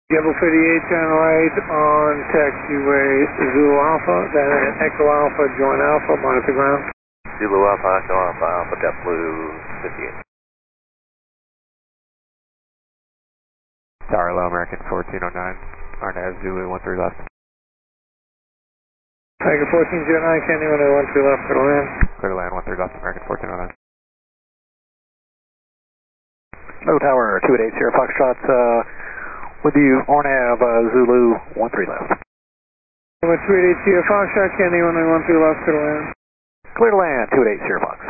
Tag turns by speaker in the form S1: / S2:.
S1: Gable 38, turn right on taxiway Zulu Alpha, then Echo Alpha, join Alpha, monitor ground.
S2: Zulu Alpha, Echo Alpha, Alpha JetBlue 58.
S3: Tower Low American 1409, Arnaz Zulu 13 left.
S1: Tiger 1409, Candy 1013 left, clear to land.
S3: Clear to land 13 left, American 1409.
S4: Low Tower 288 Sierra Foxtrot, with you, Ornav Zulu 13 left.
S1: 288 Sierra Foxtrot, Candy 1013 left, clear to land.
S4: Clear to land 288 Sierra Fox.